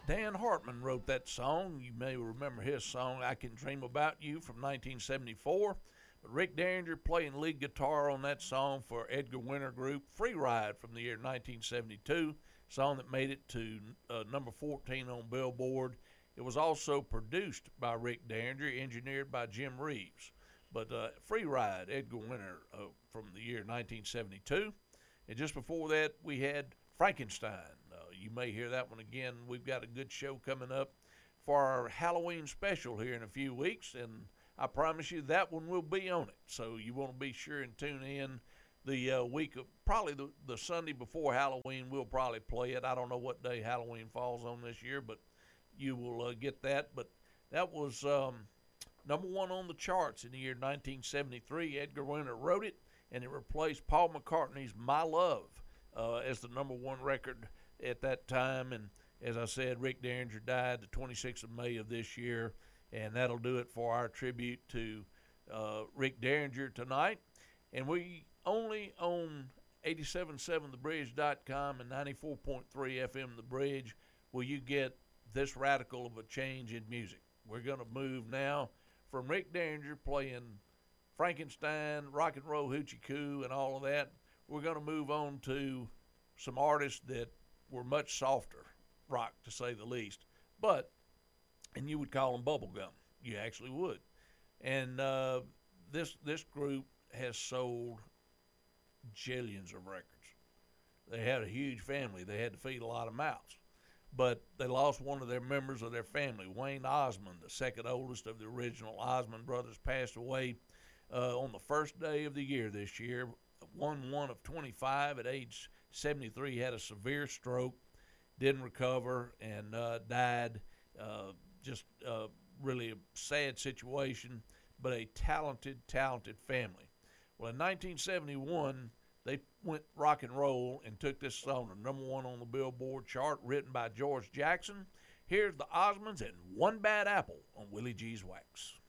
Dan Hartman wrote that song. You may remember his song, I Can Dream About You, from 1974. But Rick Derringer playing lead guitar on that song for Edgar Winter Group, Free Ride, from the year 1972, song that made it to number 14 on Billboard. It was also produced by Rick Derringer, engineered by Jim Reeves. But Free Ride, Edgar Winter, from the year 1972. And just before that, we had Frankenstein. You may hear that one again. We've got a good show coming up for our Halloween special here in a few weeks, and I promise you that one will be on it. So you want to be sure and tune in the week of probably the Sunday before Halloween. We'll probably play it. I don't know what day Halloween falls on this year, but you will get that. But that was number one on the charts in the year 1973. Edgar Winter wrote it, and it replaced Paul McCartney's My Love as the number one record at that time. And as I said, Rick Derringer died the 26th of May of this year, and that'll do it for our tribute to Rick Derringer tonight. And we only own 877thebridge.com and 94.3 FM The Bridge will you get this radical of a change in music. We're going to move now from Rick Derringer playing Frankenstein, Rock and Roll Hoochie Coo, and all of that. We're going to move on to some artists that were much softer rock, to say the least. And you would call them bubblegum. You actually would. And this group has sold jillions of records. They had a huge family. They had to feed a lot of mouths. But they lost one of their members of their family. Wayne Osmond, the second oldest of the original Osmond brothers, passed away on the first day of the year this year. One of 25 at age 73, he had a severe stroke, didn't recover, and died. Just really a sad situation, but a talented family. Well, in 1971, they went rock and roll and took this song to number one on the Billboard chart, written by George Jackson. Here's the Osmonds and One Bad Apple on Willie G's Wax.